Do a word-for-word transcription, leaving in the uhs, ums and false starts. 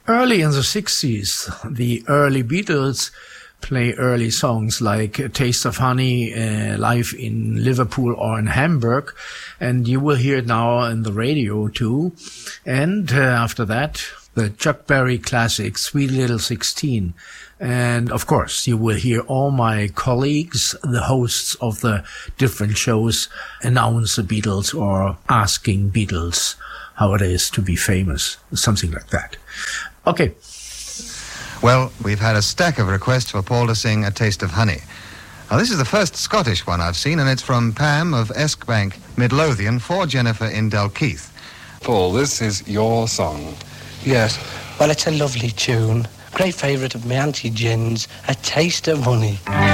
Early in the sixties, the early Beatles play early songs like A Taste of Honey uh, live in Liverpool or in Hamburg, and you will hear it now on the radio too. And uh, after that, the Chuck Berry classic, Sweet Little Sixteen. And of course, you will hear all my colleagues, the hosts of the different shows, announce the Beatles or asking Beatles how it is to be famous, something like that. Okay. Well, we've had a stack of requests for Paul to sing A Taste of Honey. Now, this is the first Scottish one I've seen, and it's from Pam of Eskbank, Midlothian, for Jennifer in Dalkeith. Paul, this is your song. Yes, well, it's a lovely tune. Great favourite of my Auntie Gin's, A Taste of Honey.